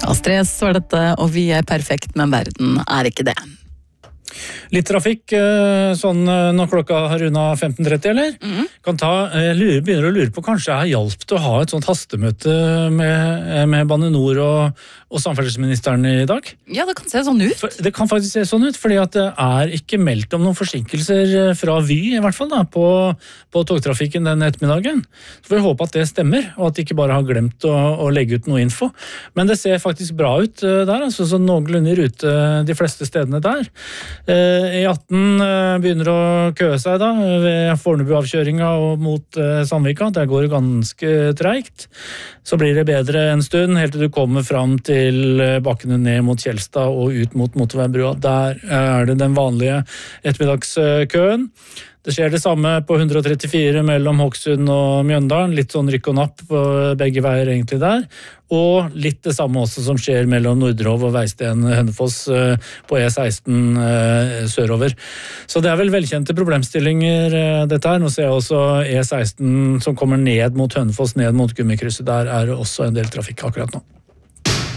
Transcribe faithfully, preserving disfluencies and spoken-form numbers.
Astrid S var dette, og vi er perfekt, men verden er ikke det. Litt trafikk, sånn når klokka har rundet femten tretti, eller? Mm. Kan ta, lurer, begynner å lure på, kanskje jeg har hjelpt å ha et sånt hastemøte med, med Bane Nor og, og samferdselsministeren i dag? Ja, det kan se sånn ut. For, det kan faktisk se sånn ut, fordi at det er ikke meldt om noen forsinkelser fra Vy, i hvert fall da, på, på togtrafikken den ettermiddagen. Så får vi håpe at det stemmer, og at de ikke bare har glemt å, å legge ut noe info. Men det ser faktisk bra ut der, altså så noenlunde i rute de fleste stedene der. E atten begynner å køe seg da, ved Fornebu-avkjøringa og mot Sandvika. Der går det ganske tregt. Så blir det bedre en stund, helt til du kommer fram til bakkene ned mot Kjelstad og ut mot motorveibrua. Der er det den vanlige ettermiddagskøen. Det skjer det samme på hundre trettifire mellom Hokksund og Mjøndalen, litt sånn rykk og napp på begge veier egentlig der, og litt det samme også som skjer mellom Nordrov og Veisten-Hønefoss på E seksten sørover. Så det er vel velkjente problemstillinger dette her. Nå ser jeg også E seksten som kommer ned mot Hønefoss, ned mot Gummikrysset, der er det også en del trafikk akkurat nå.